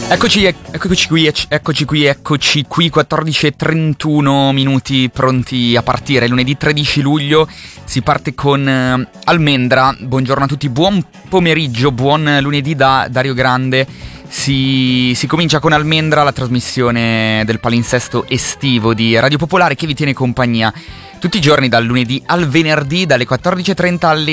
Eccoci qui, 14:31 minuti pronti a partire. Lunedì 13 luglio si parte con Almendra. Buongiorno a tutti, buon pomeriggio, buon lunedì da Dario Grande. Si comincia con Almendra, la trasmissione del palinsesto estivo di Radio Popolare che vi tiene compagnia tutti i giorni dal lunedì al venerdì dalle 14:30 alle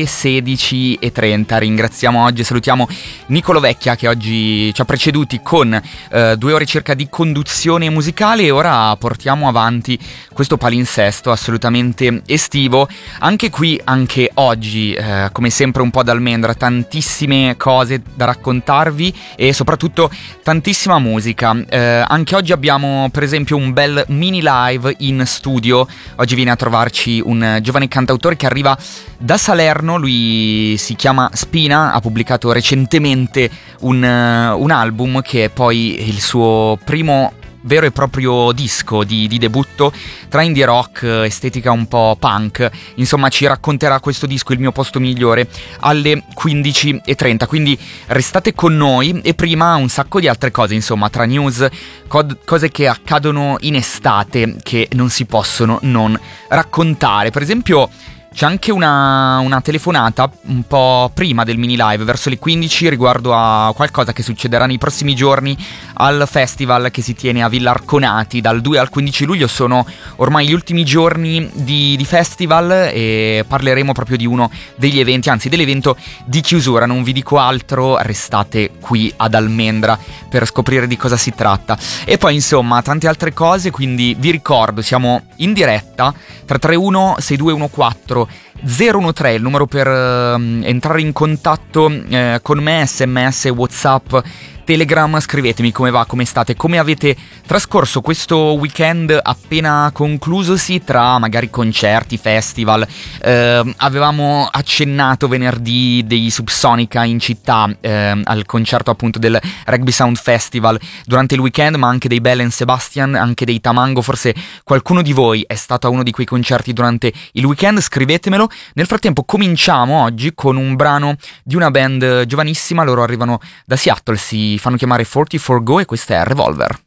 16:30. Ringraziamo oggi e salutiamo Nicolo Vecchia che oggi ci ha preceduti con 2 ore circa di conduzione musicale, e ora portiamo avanti questo palinsesto assolutamente estivo. Anche qui, anche oggi, come sempre un po' d'Almendra, tantissime cose da raccontarvi e soprattutto tantissima musica. Anche oggi abbiamo per esempio un bel mini live in studio. Oggi viene a trovarci un giovane cantautore che arriva da Salerno, lui si chiama Spina, ha pubblicato recentemente un album che è poi il suo primo vero e proprio disco di debutto, tra indie rock, estetica un po' punk. Insomma, ci racconterà questo disco, Il mio posto migliore, alle 15:30, quindi restate con noi. E prima un sacco di altre cose, insomma, tra news, cose che accadono in estate che non si possono non raccontare. Per esempio c'è anche una telefonata un po' prima del mini live, verso le 15, riguardo a qualcosa che succederà nei prossimi giorni al festival che si tiene a Villa Arconati dal 2 al 15 luglio. Sono ormai gli ultimi giorni di festival e parleremo proprio di uno degli eventi, anzi dell'evento di chiusura. Non vi dico altro, restate qui ad Almendra per scoprire di cosa si tratta. E poi insomma tante altre cose, quindi vi ricordo, siamo in diretta 331 6214 013, il numero per entrare in contatto con me, SMS, WhatsApp, Telegram. Scrivetemi come va, come state, come avete trascorso questo weekend appena conclusosi, tra magari concerti, festival. Avevamo accennato venerdì dei Subsonica in città al concerto appunto del Rugby Sound Festival durante il weekend, ma anche dei Belle & Sebastian, anche dei Tamango. Forse qualcuno di voi è stato a uno di quei concerti durante il weekend, scrivetemelo. Nel frattempo cominciamo oggi con un brano di una band giovanissima, loro arrivano da Seattle, si fanno chiamare 44 Go e questa è Revolver.